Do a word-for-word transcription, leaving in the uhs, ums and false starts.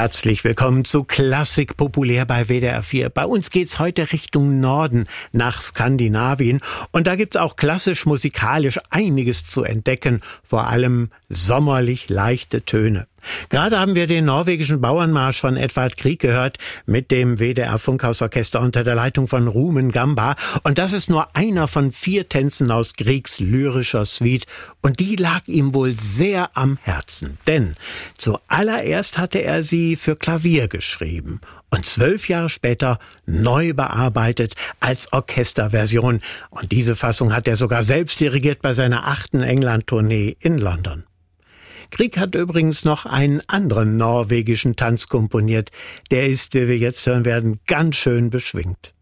Herzlich willkommen zu Klassik populär bei W D R vier. Bei uns geht's heute Richtung Norden, nach Skandinavien. Und da gibt's auch klassisch musikalisch einiges zu entdecken, vor allem sommerlich leichte Töne. Gerade haben wir den norwegischen Bauernmarsch von Edvard Grieg gehört mit dem W D R-Funkhausorchester unter der Leitung von Rumen Gamba. Und das ist nur einer von vier Tänzen aus Griegs lyrischer Suite. Und die lag ihm wohl sehr am Herzen. Denn zuallererst hatte er sie für Klavier geschrieben und zwölf Jahre später neu bearbeitet als Orchesterversion. Und diese Fassung hat er sogar selbst dirigiert bei seiner achten England-Tournee in London. Grieg hat übrigens noch einen anderen norwegischen Tanz komponiert. Der ist, wie wir jetzt hören werden, ganz schön beschwingt.